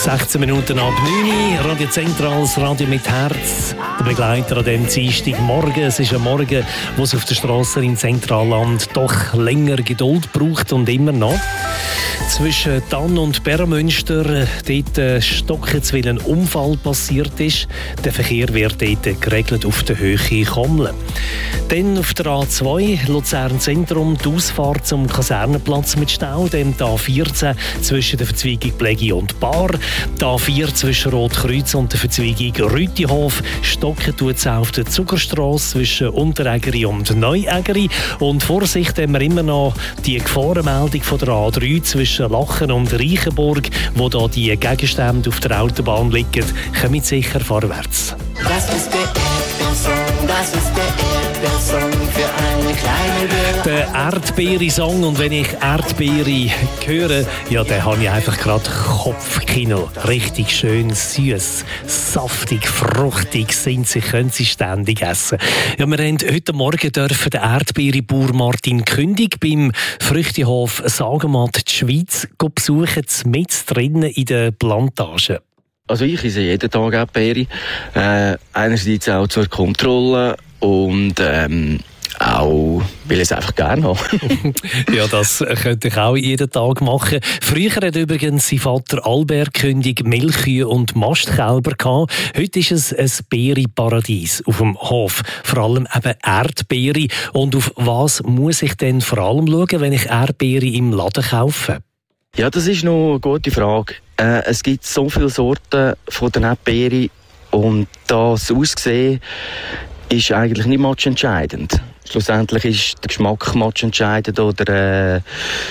16 Minuten ab 9 Uhr, Radio Zentrales Radio mit Herz. Der Begleiter an diesem Dienstagmorgen. Es ist ein Morgen, wo es auf der Straße im Zentralland doch länger Geduld braucht und immer noch. Zwischen Tann und Bermünster, dort stocken, weil ein Unfall passiert ist. Der Verkehr wird dort geregelt auf der Höhe Kommeln. Dann auf der A2 Luzern Zentrum die Ausfahrt zum Kasernenplatz mit Stau. Dann die A14 zwischen der Verzweigung Plägi und Bar. Die A4 zwischen Rotkreuz und der Verzweigung Rütihof. Stocken tut es auf der Zuckerstrasse zwischen Unterägeri und Neuägeri. Und Vorsicht haben wir immer noch die Gefahrenmeldung von der A3 zwischen Lachen und Reichenburg, wo da die Gegenstände auf der Autobahn liegen. Kommt sicher vorwärts. Das ist der Erdbeersong, das ist der Erdbeersong für eine kleine Beere. Der Erdbeere-Song, und wenn ich Erdbeere höre, ja, dann habe ich einfach gerade Kopfkino. Richtig schön süß, saftig, fruchtig sind sie, können sie ständig essen. Ja, wir haben heute Morgen den Erdbeerebauer Martin Kündig beim Früchtehof Sagematt die Schweiz besuchen, mit drinnen in der Plantage. Also ich esse jeden Tag Erdbeere. Einerseits auch zur Kontrolle und auch, weil ich es einfach gerne habe. Ja, das könnte ich auch jeden Tag machen. Früher hat übrigens sein Vater Albert Kündig Milchkühe und Mastkälber gehabt. Heute ist es ein Beerenparadies auf dem Hof. Vor allem eben Erdbeere. Und auf was muss ich denn vor allem schauen, wenn ich Erdbeere im Laden kaufe? Ja, das ist noch eine gute Frage. Es gibt so viele Sorten von den Erdbeeren und das Aussehen ist eigentlich nicht matchentscheidend. Schlussendlich ist der Geschmack matchentscheidend oder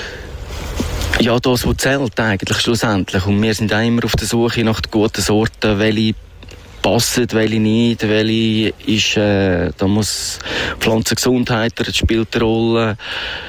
ja, das, was zählt eigentlich schlussendlich. Und wir sind auch immer auf der Suche nach den guten Sorten, welche passen, welche nicht, welche ist, da muss Pflanzengesundheit, das spielt eine Rolle,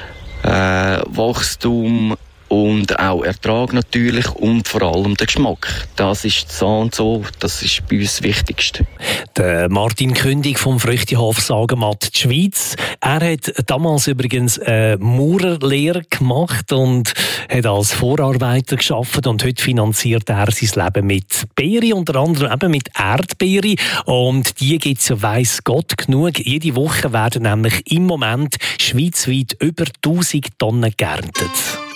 Wachstum und auch Ertrag natürlich und vor allem der Geschmack. Das ist so und so, das ist bei uns das Wichtigste. Der Martin Kündig vom Früchtehof Sagematt die Schweiz. Er hat damals übrigens eine Maurerlehre gemacht und hat als Vorarbeiter gearbeitet und heute finanziert er sein Leben mit Beeren, unter anderem eben mit Erdbeeren. Und die gibt es ja weiss Gott genug. Jede Woche werden nämlich im Moment schweizweit über 1000 Tonnen geerntet.